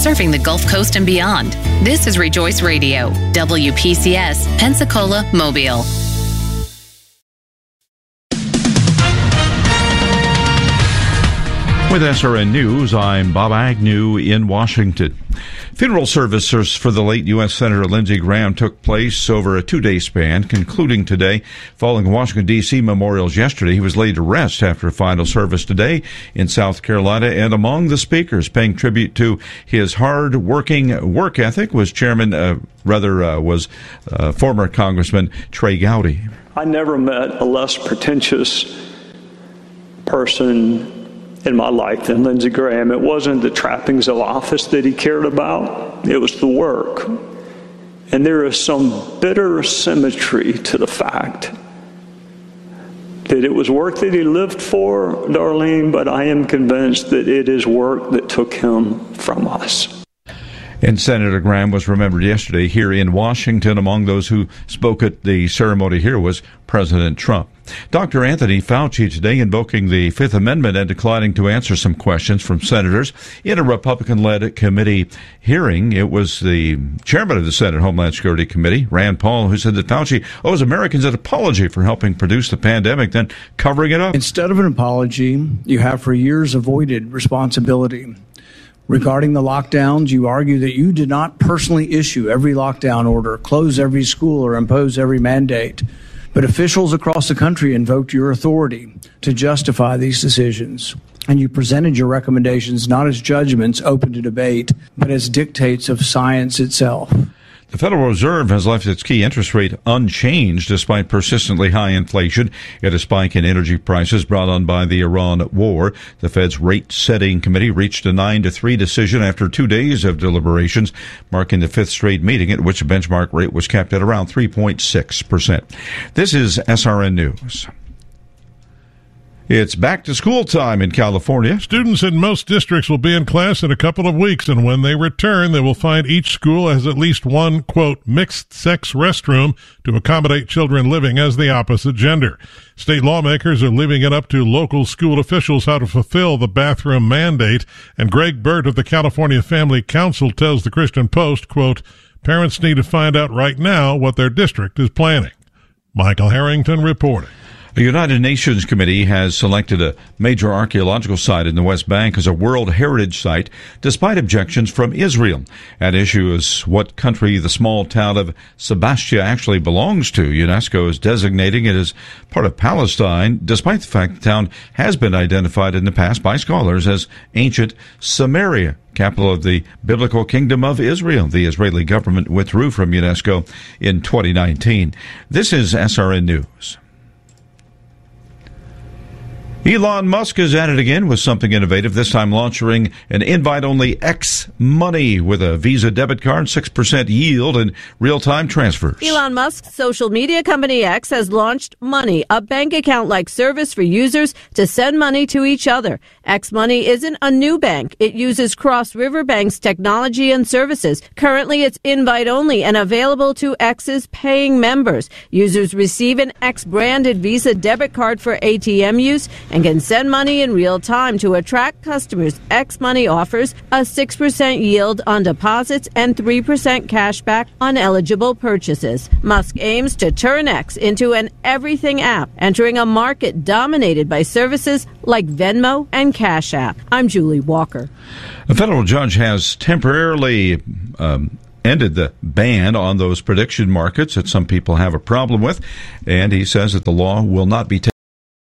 serving the Gulf Coast and beyond. This is Rejoice Radio, WPCS, Pensacola, Mobile. With SRN News, I'm Bob Agnew in Washington. Funeral services for the late U.S. Senator Lindsey Graham took place over a 2-day span, concluding today. Following Washington, D.C. memorials yesterday, he was laid to rest after a final service today in South Carolina. And among the speakers paying tribute to his hard-working work ethic was former Congressman Trey Gowdy. I never met a less pretentious person in my life than Lindsey Graham. It wasn't the trappings of office that he cared about. It was the work. And there is some bitter symmetry to the fact that it was work that he lived for, Darlene, but I am convinced that it is work that took him from us. And Senator Graham was remembered yesterday here in Washington. Among those who spoke at the ceremony here was President Trump. Dr. Anthony Fauci today invoking the Fifth Amendment and declining to answer some questions from senators in a Republican-led committee hearing. It was the chairman of the Senate Homeland Security Committee, Rand Paul, who said that Fauci owes Americans an apology for helping produce the pandemic, then covering it up. Instead of an apology, you have for years avoided responsibility. Regarding the lockdowns, you argue that you did not personally issue every lockdown order, close every school, or impose every mandate. But officials across the country invoked your authority to justify these decisions. And you presented your recommendations not as judgments open to debate, but as dictates of science itself. The Federal Reserve has left its key interest rate unchanged despite persistently high inflation and a spike in energy prices brought on by the Iran war. The Fed's rate-setting committee reached a 9-3 decision after 2 days of deliberations, marking the fifth straight meeting at which the benchmark rate was kept at around 3.6%. This is SRN News. It's back to school time in California. Students in most districts will be in class in a couple of weeks, and when they return, they will find each school has at least one, quote, mixed-sex restroom to accommodate children living as the opposite gender. State lawmakers are leaving it up to local school officials how to fulfill the bathroom mandate, and Greg Burt of the California Family Council tells the Christian Post, quote, parents need to find out right now what their district is planning. Michael Harrington reporting. A United Nations committee has selected a major archaeological site in the West Bank as a World Heritage Site, despite objections from Israel. At issue is what country the small town of Sebastia actually belongs to. UNESCO is designating it as part of Palestine, despite the fact the town has been identified in the past by scholars as ancient Samaria, capital of the biblical kingdom of Israel. The Israeli government withdrew from UNESCO in 2019. This is SRN News. Elon Musk is at it again with something innovative, this time launching an invite-only X Money with a Visa debit card, 6% yield, and real-time transfers. Elon Musk's social media company X has launched Money, a bank account-like service for users to send money to each other. X Money isn't a new bank. It uses Cross River Bank's technology and services. Currently, it's invite-only and available to X's paying members. Users receive an X-branded Visa debit card for ATM use and can send money in real time. To attract customers, X Money offers a 6% yield on deposits and 3% cash back on eligible purchases. Musk aims to turn X into an everything app, entering a market dominated by services like Venmo and Cash App. I'm Julie Walker. A federal judge has temporarily ended the ban on those prediction markets that some people have a problem with, and he says that the law will not be taken